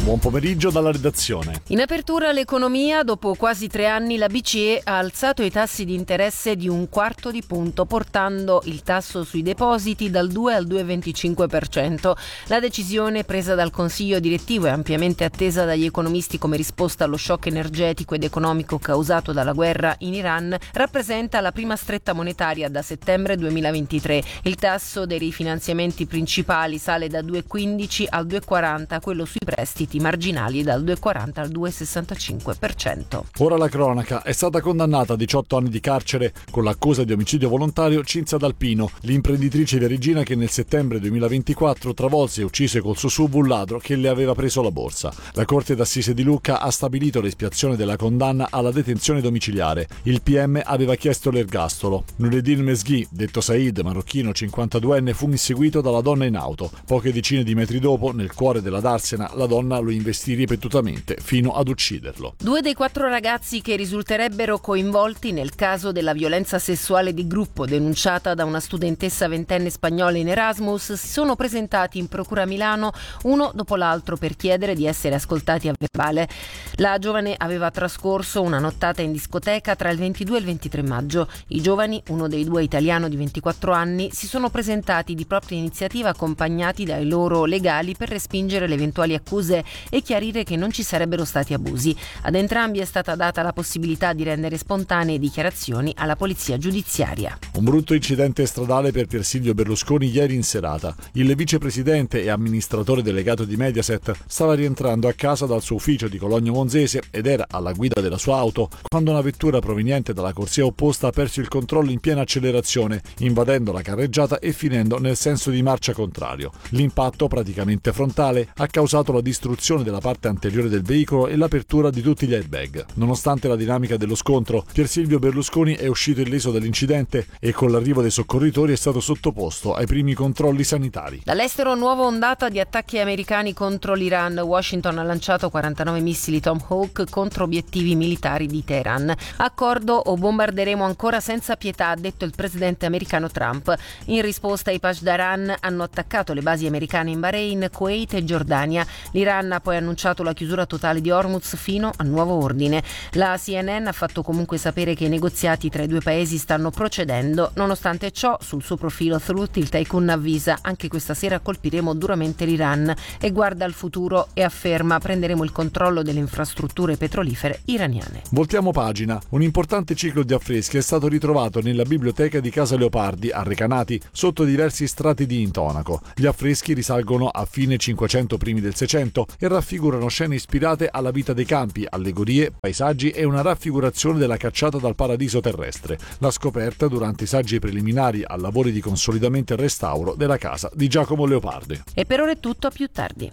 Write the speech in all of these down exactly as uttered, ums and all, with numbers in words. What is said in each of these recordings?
Buon pomeriggio dalla redazione. In apertura all'economia, dopo quasi tre anni la B C E ha alzato i tassi di interesse di un quarto di punto, portando il tasso sui depositi dal due al due virgola venticinque per cento. La decisione, presa dal Consiglio direttivo e ampiamente attesa dagli economisti come risposta allo shock energetico ed economico causato dalla guerra in Iran, rappresenta la prima stretta monetaria da settembre duemilaventitré. Il tasso dei rifinanziamenti principali sale da due virgola quindici al due virgola quaranta, quello sui prestiti marginali dal due virgola quaranta al due virgola sessantacinque per cento. Ora la cronaca. È stata condannata a diciotto anni di carcere con l'accusa di omicidio volontario Cinzia D'Alpino, l'imprenditrice viareggina che nel settembre duemilaventiquattro travolse e uccise col suo S U V un ladro che le aveva preso la borsa. La Corte d'Assise di Lucca ha stabilito l'espiazione della condanna alla detenzione domiciliare. Il P M aveva chiesto l'ergastolo. Noureddin Mesghi, detto Said, marocchino cinquantaduenne, fu inseguito dalla donna in auto. Poche decine di metri dopo, nel cuore della Darsena, la donna lo investì ripetutamente fino ad ucciderlo. Due dei quattro ragazzi che risulterebbero coinvolti nel caso della violenza sessuale di gruppo denunciata da una studentessa ventenne spagnola in Erasmus si sono presentati in procura a Milano uno dopo l'altro per chiedere di essere ascoltati a verbale. La giovane aveva trascorso una nottata in discoteca tra il ventidue e il ventitré maggio. I giovani, uno dei due italiano di ventiquattro anni, si sono presentati di propria iniziativa accompagnati dai loro legali per respingere le eventuali accuse e chiarire che non ci sarebbero stati abusi. Ad entrambi è stata data la possibilità di rendere spontanee dichiarazioni alla polizia giudiziaria. Un brutto incidente stradale per Pier Silvio Berlusconi ieri in serata. Il vicepresidente e amministratore delegato di Mediaset stava rientrando a casa dal suo ufficio di Cologno Monzese ed era alla guida della sua auto quando una vettura proveniente dalla corsia opposta ha perso il controllo in piena accelerazione, invadendo la carreggiata e finendo nel senso di marcia contrario. L'impatto, praticamente frontale, ha causato la distruzione della parte anteriore del veicolo e l'apertura di tutti gli airbag. Nonostante la dinamica dello scontro, Pier Silvio Berlusconi è uscito illeso dall'incidente e con l'arrivo dei soccorritori è stato sottoposto ai primi controlli sanitari. Dall'estero, nuova ondata di attacchi americani contro l'Iran. Washington ha lanciato quarantanove missili Tomahawk contro obiettivi militari di Teheran. Accordo o bombarderemo ancora senza pietà, ha detto il presidente americano Trump. In risposta, i Pasdaran hanno attaccato le basi americane in Bahrain, Kuwait e Giordania. L'Iran ha poi annunciato la chiusura totale di Hormuz fino a nuovo ordine. La C N N ha fatto comunque sapere che i negoziati tra i due paesi stanno procedendo. Nonostante ciò, sul suo profilo Truth il tycoon avvisa: anche questa sera colpiremo duramente l'Iran, e guarda al futuro e afferma: prenderemo il controllo delle infrastrutture petrolifere iraniane. Voltiamo pagina. Un importante ciclo di affreschi è stato ritrovato nella biblioteca di Casa Leopardi a Recanati sotto diversi strati di intonaco. Gli affreschi risalgono a fine Cinquecento, primi del Seicento e raffigurano scene ispirate alla vita dei campi, allegorie, paesaggi e una raffigurazione della cacciata dal paradiso terrestre. La scoperta durante i saggi preliminari a lavori di consolidamento e restauro della casa di Giacomo Leopardi. E per ora è tutto, a più tardi.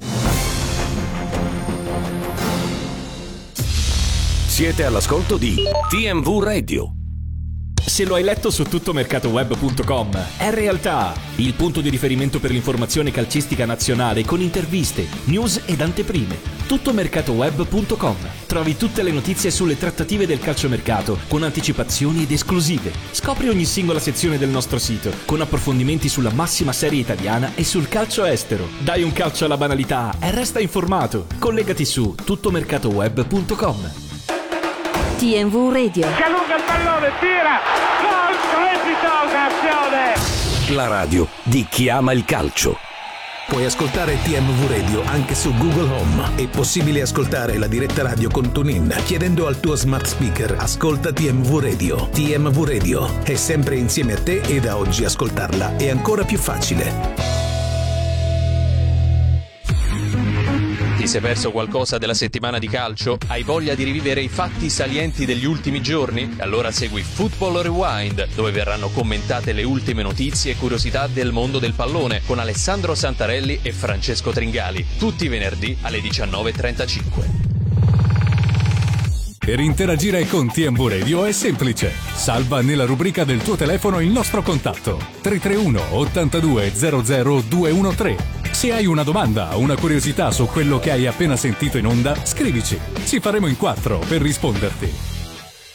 Siete all'ascolto di T M V Radio. Se lo hai letto su tuttomercatoweb punto com, è realtà, il punto di riferimento per l'informazione calcistica nazionale con interviste, news ed anteprime. tuttomercatoweb punto com. Trovi tutte le notizie sulle trattative del calciomercato con anticipazioni ed esclusive. Scopri ogni singola sezione del nostro sito con approfondimenti sulla massima serie italiana e sul calcio estero. Dai un calcio alla banalità e resta informato. Collegati su tuttomercatoweb punto com. T M V Radio. Si allunga il pallone, tira, gol, strepitosa azione. La radio di chi ama il calcio. Puoi ascoltare T M V Radio anche su Google Home. È possibile ascoltare la diretta radio con TuneIn chiedendo al tuo smart speaker: ascolta T M V Radio. T M V Radio è sempre insieme a te e da oggi ascoltarla è ancora più facile. Ti sei perso qualcosa della settimana di calcio? Hai voglia di rivivere i fatti salienti degli ultimi giorni? Allora segui Football Rewind, dove verranno commentate le ultime notizie e curiosità del mondo del pallone con Alessandro Santarelli e Francesco Tringali, tutti i venerdì alle diciannove e trentacinque. Per interagire con T M V Radio è semplice. Salva nella rubrica del tuo telefono il nostro contatto tre tre uno ottantadue zero zero due uno tre. Se hai una domanda o una curiosità su quello che hai appena sentito in onda, scrivici. Ci faremo in quattro per risponderti.